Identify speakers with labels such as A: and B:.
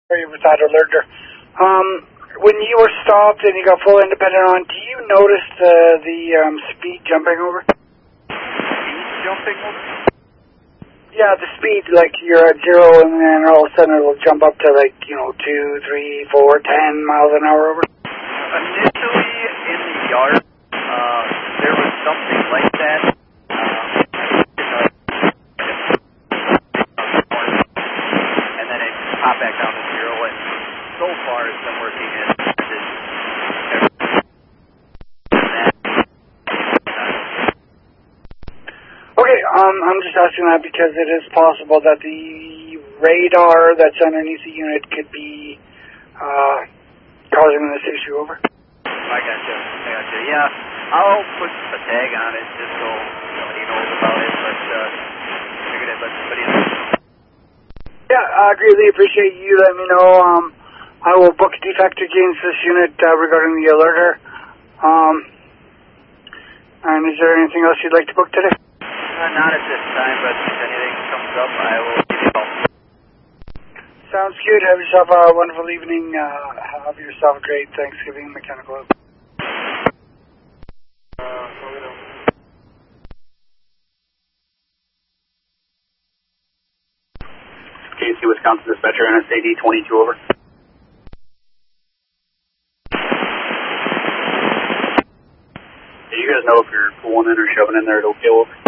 A: with that alerter. When you were stopped and you got full independent on, do you notice the speed jumping over?
B: Speed jumping over?
A: Yeah, the speed, like you're at 0 and then all of a sudden it'll jump up to 2, 3, 4, 10 miles an hour over.
B: Initially in the yard, there was something like that. And then it popped back down to 0, and so far it's been working as
A: Okay, I'm just asking that because it is possible that the radar that's underneath the unit could be causing this issue over.
B: I gotcha. Yeah, I'll put a tag on it just so he knows about it, but figured I'd let somebody know.
A: Yeah, I greatly appreciate you letting me know. I will book a defect against this unit regarding the alerter. And is there anything else you'd like to book today?
B: Not at this time, but if anything comes up, I will give you a call.
A: Sounds good. Have yourself a wonderful evening. Have yourself a great Thanksgiving mechanical.
C: KC Wisconsin Dispatcher, NSAD 22 over. Do you guys know if you're pulling in or shoving in there at Oak Hill over?